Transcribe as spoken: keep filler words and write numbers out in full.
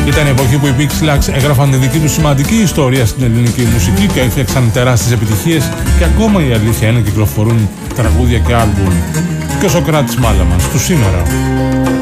Ήταν η εποχή που οι Pixelax έγραφαν τη δική τους σημαντική ιστορία στην ελληνική μουσική και έφτιαξαν τεράστιες επιτυχίες και ακόμα η αλήθεια είναι κυκλοφορούν τραγούδια και άλμπουμ. Και ο Σωκράτης Μάλαμας του σήμερα.